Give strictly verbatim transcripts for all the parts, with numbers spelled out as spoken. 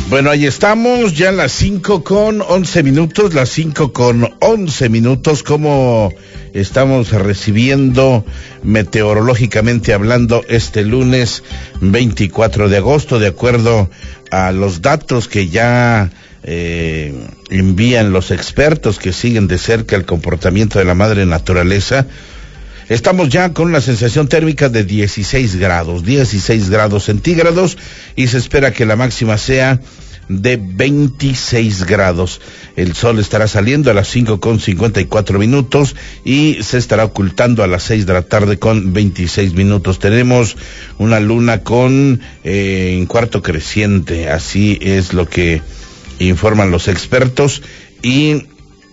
Bueno, ahí estamos, ya las cinco con once minutos, las cinco con once minutos, como estamos recibiendo meteorológicamente hablando este lunes veinticuatro de agosto, de acuerdo a los datos que ya eh, envían los expertos que siguen de cerca el comportamiento de la madre naturaleza. Estamos ya con una sensación térmica de dieciséis grados, dieciséis grados centígrados, y se espera que la máxima sea de veintiséis grados. El sol estará saliendo a las cinco con cincuenta y cuatro minutos y se estará ocultando a las seis de la tarde con veintiséis minutos. Tenemos una luna con eh, en cuarto creciente, así es lo que informan los expertos, y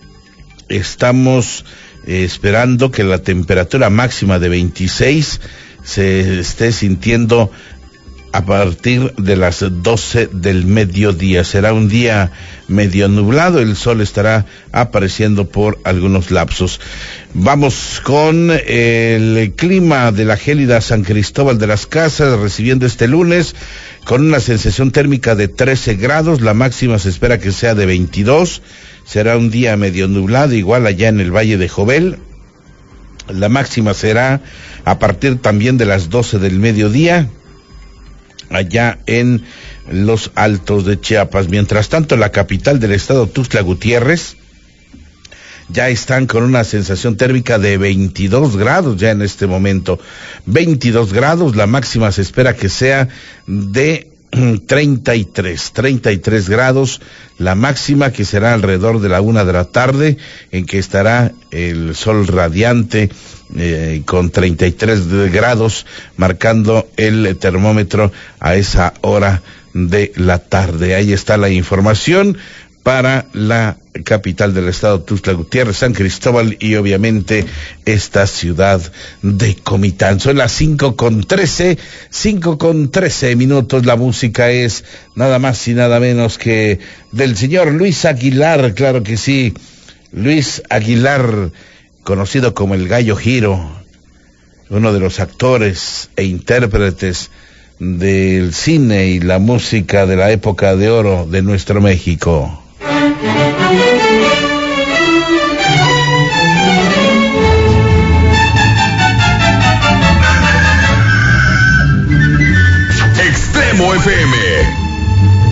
estamos esperando que la temperatura máxima de veintiséis se esté sintiendo a partir de las doce del mediodía. Será un día medio nublado, el sol estará apareciendo por algunos lapsos. Vamos con el clima de la gélida San Cristóbal de las Casas, recibiendo este lunes con una sensación térmica de trece grados, la máxima se espera que sea de veintidós. Será un día medio nublado, igual allá en el Valle de Jovel. La máxima será a partir también de las doce del mediodía, allá en los Altos de Chiapas. Mientras tanto, la capital del estado, Tuxtla Gutiérrez, ya están con una sensación térmica de veintidós grados ya en este momento. veintidós grados, la máxima se espera que sea de treinta y tres grados, la máxima, que será alrededor de la una de la tarde, en que estará el sol radiante eh, con treinta y tres grados, marcando el termómetro a esa hora de la tarde. Ahí está la información para la capital del estado, Tuxtla Gutiérrez, San Cristóbal y obviamente esta ciudad de Comitán. Son las cinco con trece, cinco con trece minutos. La música es nada más y nada menos que del señor Luis Aguilar, claro que sí, Luis Aguilar, conocido como el Gallo Giro, uno de los actores e intérpretes del cine y la música de la época de oro de nuestro México.